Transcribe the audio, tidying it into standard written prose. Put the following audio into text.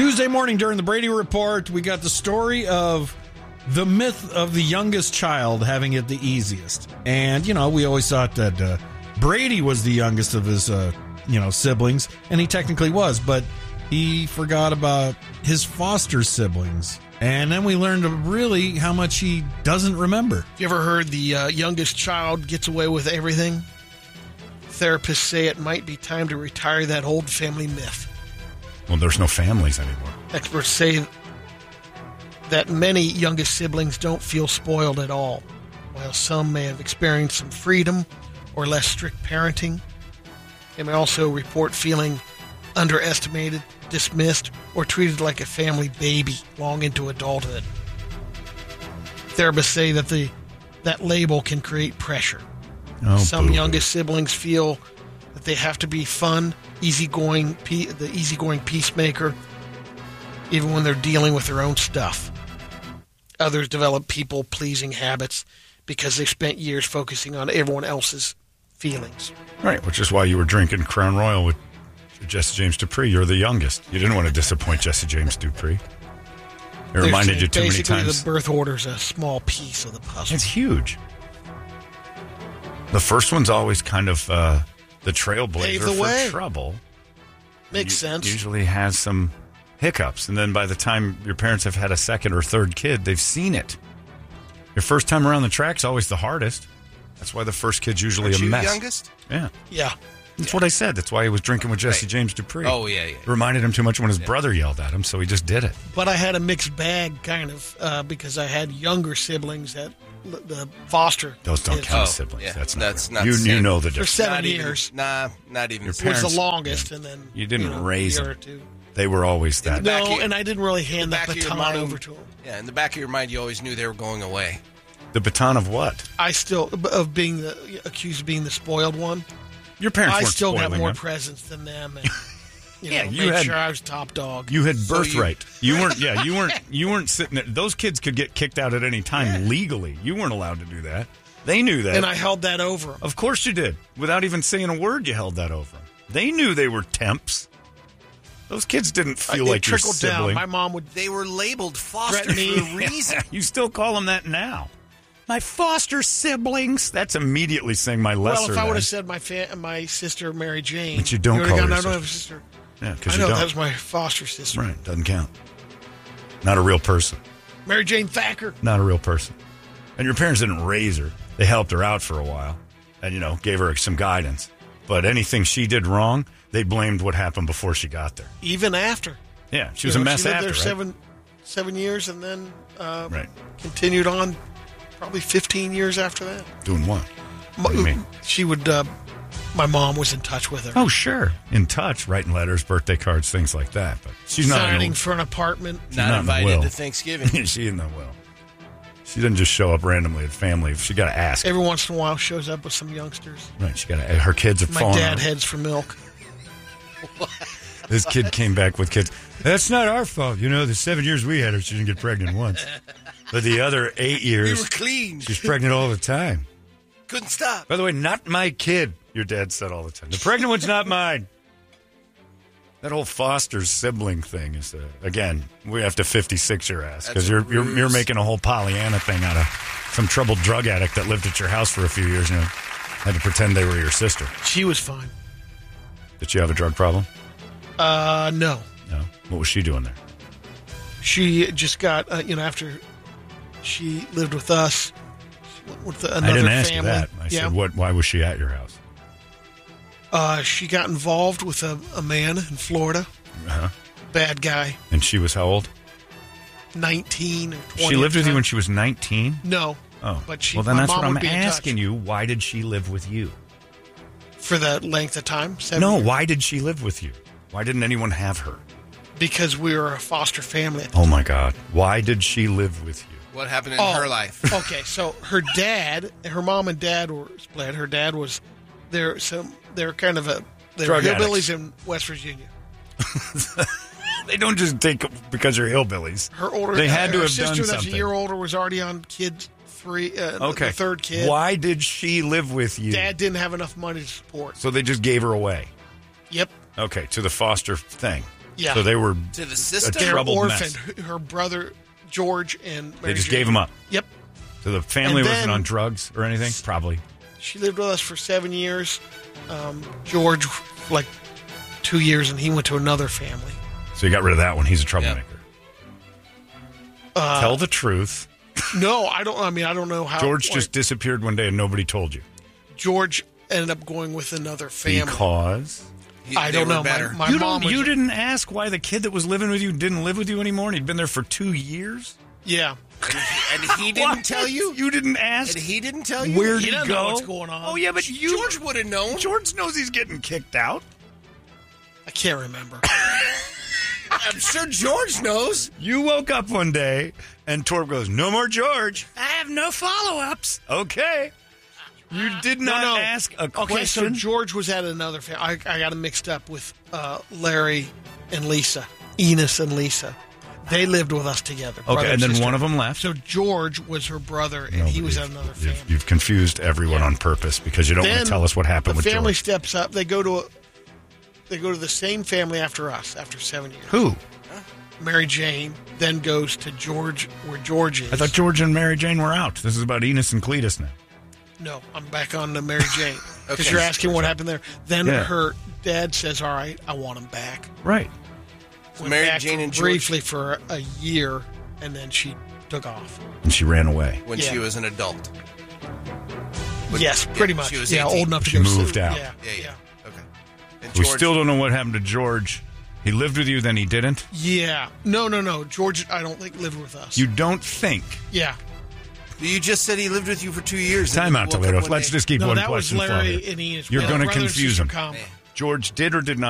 Tuesday morning during the Brady Report, we got the story of the myth of the youngest child having it the easiest. And, we always thought that Brady was the youngest of his, siblings, and he technically was, but he forgot about his foster siblings. And then we learned really how much he doesn't remember. You ever heard the youngest child gets away with everything? Therapists say it might be time to retire that old family myth. Well, there's no families anymore. Experts say that many youngest siblings don't feel spoiled at all. While some may have experienced some freedom or less strict parenting, they may also report feeling underestimated, dismissed, or treated like a family baby long into adulthood. Therapists say that that label can create pressure. Some youngest siblings feel that they have to be fun, the easygoing peacemaker, even when they're dealing with their own stuff. Others develop people-pleasing habits because they spent years focusing on everyone else's feelings. Right, which is why you were drinking Crown Royal with Jesse James Dupree. You're the youngest. You didn't want to disappoint Jesse James Dupree. It reminded you too many times. Basically, the birth order is a small piece of the puzzle. It's huge. The first one's always kind of the trailblazer for trouble. Makes sense. Usually has some hiccups, and then by the time your parents have had a second or third kid, they've seen it. Your first time around the track's always the hardest. That's why the first kid's usually a mess. You youngest? Yeah. Yeah. That's what I said. That's why he was drinking with Jesse James Dupree. Oh, yeah. It reminded him too much when his brother yelled at him, so he just did it. But I had a mixed bag, kind of, because I had younger siblings that the foster. Those don't kids. count as siblings. Yeah. That's not you. the same. You know the For difference. 7 years. Not even. Your Was parents, the longest, and then you didn't raise a year them. or two. They were always that. No, and I didn't really hand that back of your baton mind- over to them. Yeah, in the back of your mind, you always knew they were going away. The baton of what? I still of being accused of being the spoiled one. Your parents I weren't still got spoiling more them. presents than them, and Yeah, you made had- sure I was top dog. You had birthright. You weren't. Yeah, you weren't sitting there. Those kids could get kicked out at any time legally. You weren't allowed to do that. They knew that, and I held that over them. Of course you did. Without even saying a word, you held that over them. They knew they were temps. Those kids didn't feel like your trickled sibling. down. My mom would. They were labeled foster Threaten me. for a reason. You still call them that now. My foster siblings. That's immediately saying my lesser. Well, if I would have than. said my sister Mary Jane, But you don't would've call gone, her I don't sister. have a sister. Yeah, because I you know don't. that was my foster sister, Right, doesn't count. Not a real person. Mary Jane Thacker. Not a real person. And your parents didn't raise her. They helped her out for a while and, gave her some guidance. But anything she did wrong, they blamed what happened before she got there. Even after. Yeah, she was a mess she lived after, there right? seven years, and then Right. continued on probably 15 years after that. Doing what? What do you mean? She would. My mom was in touch with her. Oh, sure. In touch, writing letters, birthday cards, things like that. But she's not signing for an apartment. not Not in the will. invited to Thanksgiving. She in the will. She didn't just show up randomly at family. She got to ask. Every once in a while, shows up with some youngsters. Right. She got to. Her kids are My falling. dad heads for milk. This kid came back with kids. That's not our fault. The 7 years we had her, she didn't get pregnant once. But the other 8 We years, were clean. she's pregnant all the time. Couldn't stop. By the way, not my kid, your dad said all the time. The pregnant one's not mine. That whole foster sibling thing is, again, we have to 56 your ass because That's a you're ruse. making a whole Pollyanna thing out of some troubled drug addict that lived at your house for a few years and had to pretend they were your sister. She was fine. Did she have a drug problem? No. No. What was she doing there? She just got, after she lived with us, she went with another I didn't ask family. you that. I said, why was she at your house? She got involved with a man in Florida. Uh-huh. Bad guy. And she was how old? 19 or 20. She lived with you at when the she was 19? time. No. Oh. But she, well, then my that's mom what I'm would be in touch. asking you. Why did she live with you? For that length of time? 7 No, years. why did she live with you? Why didn't anyone have her? Because we were a foster family. Oh, my God. Why did she live with you? What happened in her life? Okay, so her dad, her mom and dad were split. Her dad was they're kind of they were Drug hillbillies addicts. in West Virginia. They don't just take because you're hillbillies. Her older They had to her have sister done that's something. a year older was already on kid 3, Okay. the third kid. Why did she live with you? Dad didn't have enough money to support. So they just gave her away. Yep. Okay, to the foster thing. Yeah. So they were To the a system? They're troubled orphaned. mess. Her brother, George, and Mary They just Jane. gave him up. Yep. So the family And wasn't then- on drugs or anything? Probably. She lived with us for 7 years. George, like 2 years, and he went to another family. So you got rid of that one. He's a troublemaker. Tell the truth. No, I don't. I mean, I don't know how. George just disappeared one day and nobody told you. George ended up going with another family. Because I They don't were know. better. My you mom was. didn't ask why the kid that was living with you didn't live with you anymore and he'd been there for 2 years? Yeah. And he didn't tell you? You didn't ask? And he didn't tell you? Where'd He he doesn't go? know what's going on. Oh, yeah, but George would have known. George knows he's getting kicked out. I can't remember. I'm sure George knows. You woke up one day and Torb goes, "No more George. I have no follow-ups." Okay. You did not ask a question. Okay, so George was at another family. I got him mixed up with Larry and Lisa, Enos and Lisa. They lived with us together. brother Okay, and then sister. one of them left. So George was her brother, and he was at another family. You've confused everyone on purpose because you don't want Then to tell us what happened with the family George. steps up. They go to the same family after us after 7 years. Who? Mary Jane then goes to George, where George is. I thought George and Mary Jane were out. This is about Enos and Cletus now. No, I'm back on to Mary Jane because Okay. you're asking what happened there. Then Yeah. her dad says, "All right, I want him back." Right. Went Mary back Jane and George- briefly for a year, and then she took off. And she ran away. When Yeah. she was an adult. Yes, pretty yeah, much. she was Yeah, 18. old enough to She go. moved out. Yeah, Yeah. Okay. And We George, still don't know what happened to George. He lived with you, then he didn't? yeah. No. George, I don't think lived with us. You don't think. Yeah. You just said he lived with you for 2 years. and Time he out, woke up Toledo. one Let's day. just keep No, one that was question Larry flowing. and Enos. You're Yeah, going to brother and confuse sister him. combo. George did or did not